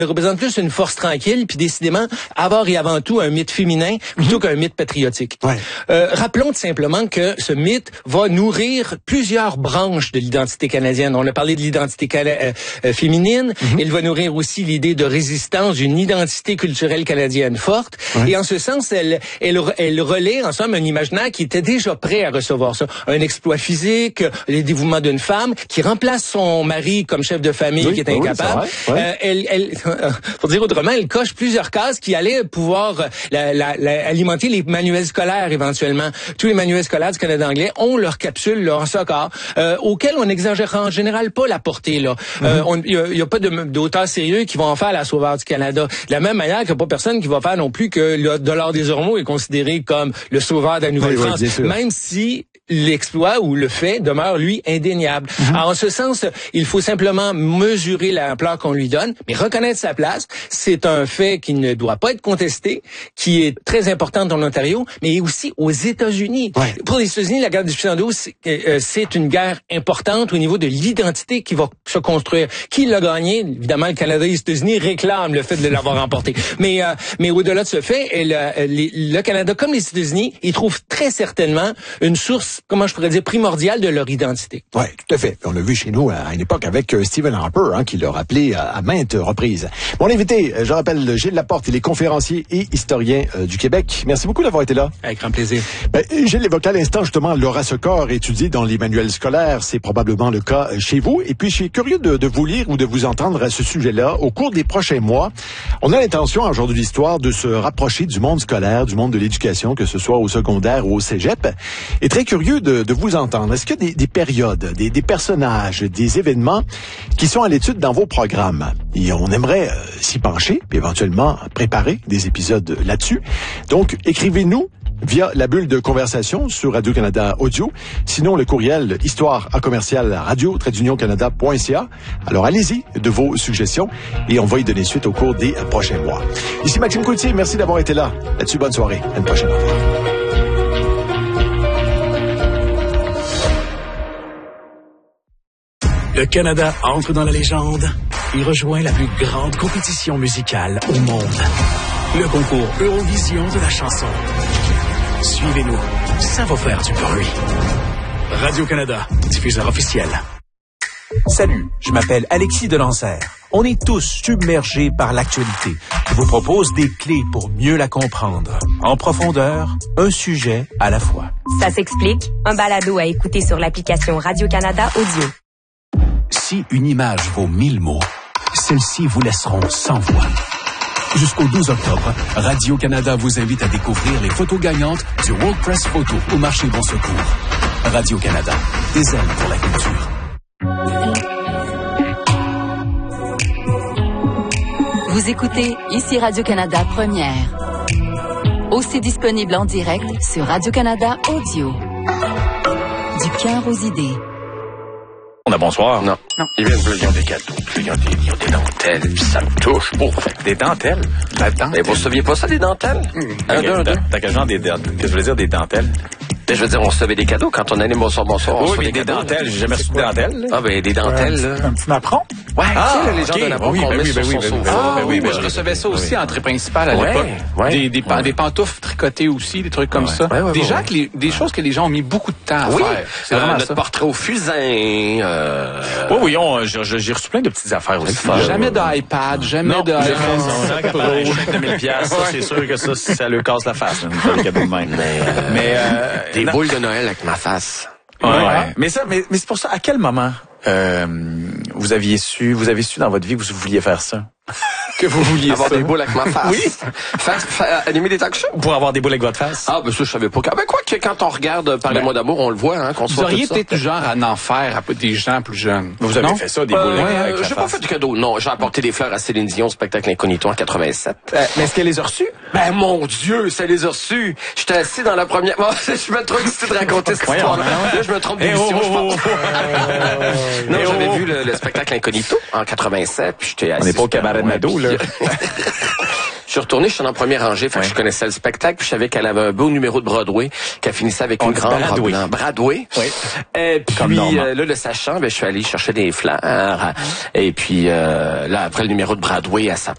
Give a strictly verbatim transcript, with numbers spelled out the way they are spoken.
représente plus une force tranquille, puis décidément, avoir et avant tout un mythe féminin plutôt qu'un mythe patriotique. Ouais. Euh, rappelons tout simplement que ce mythe va nourrir plusieurs branches de l'identité canadienne. On a parlé de l'identité cana- euh, euh, féminine, mm-hmm. il va nourrir aussi l'idée de résistance d'une identité culturelle canadienne forte, ouais. et en ce sens, elle, elle, elle relaie en somme un imaginaire qui était déjà prêt à recevoir ça. Un exploit physique, les dévouements d'une femme qui remplace son mari comme chef de famille oui, qui est incapable. Oui, ouais. euh, elle, elle pour dire autrement, elle coche plusieurs cases qui allaient pouvoir la, la, la, alimenter les manuels scolaires éventuellement. Tous les manuels scolaires du Canada anglais ont leur capsule, leur soccer, euh, auquel on n'exagère en général pas la portée. Là, il mm-hmm. euh, y, y a pas de, d'auteurs sérieux qui vont en faire la Sauveur du Canada. De la même manière qu'il n'y a pas personne qui va faire non plus que le dollar des Ormeaux est considéré comme le sauveur de la Nouvelle-France, oui, oui, même si l'exploit ou le fait demeure, lui, indéniable. Mm-hmm. Alors, en ce sens, il faut simplement mesurer l'ampleur qu'on lui donne, mais reconnaître sa place. C'est un fait qui ne doit pas être contesté, qui est très important dans l'Ontario, mais aussi aux États-Unis. Ouais. Pour les États-Unis, la guerre du soixante-douze, c'est, euh, c'est une guerre importante au niveau de l'identité qui va se construire. Qui l'a gagné? Évidemment, le Canada et les États-Unis réclament le fait de l'avoir remporté. Mais, euh, mais au-delà de ce fait, le, le Canada, comme les États-Unis, ils trouvent très certainement une source, comment je pourrais dire, primordiale de leur identité. Oui, tout à fait. On l'a vu chez nous à une époque avec Stephen Harper, hein, qui l'a rappelé à, à maintes reprises. Mon invité, je rappelle, Gilles Laporte, il est conférencier et historien euh, du Québec. Merci beaucoup d'avoir été là. Avec grand plaisir. Ben, Gilles évoquait à l'instant justement Laura Secor, étudiée dans les manuels scolaires. C'est probablement le cas chez vous. Et puis, je suis curieux de, de vous lire ou de vous entendre à ce sujet-là. Au cours des prochains mois, on a l'intention, en Aujourd'hui d'Histoire, de se rapprocher du monde scolaire, du monde de l'éducation, que ce soit au secondaire ou au cégep. Et très curieux de, de vous entendre. Est-ce qu'il y a des, des périodes, des, des personnages, des événements qui sont à l'étude dans vos programmes? Et on aimerait euh, s'y pencher, puis éventuellement préparer des épisodes là-dessus. Donc, écrivez-nous via la bulle de conversation sur Radio-Canada Audio. Sinon, le courriel histoire à commercial radio trait d'union canada point c a. Alors, allez-y de vos suggestions et on va y donner suite au cours des prochains mois. Ici Maxime Coutier, merci d'avoir été là. Là-dessus, bonne soirée. À une prochaine fois. Le Canada entre dans la légende. Il rejoint la plus grande compétition musicale au monde. Le concours Eurovision de la chanson. Suivez-nous, ça va faire du bruit. Radio-Canada, diffuseur officiel. Salut, je m'appelle Alexis Delancer. On est tous submergés par l'actualité. Je vous propose des clés pour mieux la comprendre. En profondeur, un sujet à la fois. Ça s'explique, un balado à écouter sur l'application Radio-Canada Audio. Si une image vaut mille mots, celles-ci vous laisseront sans voix. Jusqu'au douze octobre, Radio-Canada vous invite à découvrir les photos gagnantes du World Press Photo au marché Bon Secours. Radio-Canada, des ailes pour la culture. Vous écoutez ici Radio-Canada Première. Aussi disponible en direct sur Radio-Canada Audio. Du cœur aux idées. On a bonsoir. Non. Non. Ils viennent de dire des cadeaux, puis ils ont des, ils ont des dentelles, puis ça me touche pour fait. Des dentelles? La dentelle. Mais vous ne saviez pas ça, des dentelles? Mmh. Un, deux, un, deux. T'as quel genre des dentelles? Qu'est-ce que je veux dire, des dentelles? Mais je veux dire, on recevait des cadeaux quand on allait bonsoir, bonsoir. Oui, mais des, des dentelles. J'ai jamais reçu de dentelles. Ah, ben, des dentelles, là. Un petit napperon? Ouais, ah, tu sais, les gens okay. de napperon oui, qu'on ben met oui, sur ben son oui, sofa. Ah, ben oui, ben je oui. recevais ça aussi en entrée principale à ouais, l'époque. Ouais, des, des, ouais. des pantoufles tricotées aussi, des trucs comme ouais. ça. Ouais, ouais, des, ouais, gens ouais. Que les, des ouais. choses que les gens ont mis beaucoup de temps à oui. faire. C'est vraiment euh, notre ça. Portrait au fusain. Euh... Oui, oui, on, j'ai, j'ai reçu plein de petites affaires aussi. Jamais d'iPad, jamais non, de iPhone. Un chèque de mille piastres, ça, c'est sûr que ça, ça lui casse la face. Le cadeau de même. Mais, euh, mais euh, des boules de Noël avec ma face. Ouais, ouais. Mais ça, mais, mais c'est pour ça, à quel moment euh, vous aviez su, vous avez su dans votre vie que vous vouliez faire ça? Que vous vouliez avoir ça. des boules avec ma face. Oui. Faire, faire, animer des talk shows. Pour avoir des boules avec votre face. Ah, ben ça, je savais pas. Ben quoi que quand on regarde Parlez-moi d'amour, on le voit, hein, qu'on se Vous voit auriez tout peut-être ça. du genre à en faire à des gens plus jeunes. Vous avez non? fait ça, des euh, boules avec, ouais, avec la j'ai face. pas fait de cadeau. Non, j'ai apporté des fleurs à Céline Dion au spectacle Incognito en quatre-vingt-sept. Euh, mais est-ce qu'elle les a reçues? Ben, mon Dieu, ça les a reçus. J'étais assis dans la première... Bon, je suis trop excité de raconter cette histoire-là. Là, je me trompe d'émission, je pense. Non, j'avais vu le, le spectacle Incognito en quatre-vingt-sept, puis j'étais assis... On n'est pas au cabaret de Mado, là. Je suis retourné, je suis en première rangée, fait que je connaissais le spectacle, puis je savais qu'elle avait un beau numéro de Broadway, qu'elle finissait avec une grande robe blanche. Broadway. Oui. Et puis euh, là, le sachant, ben je suis allé chercher des fleurs. Et puis euh, là, après le numéro de Broadway, elle s'est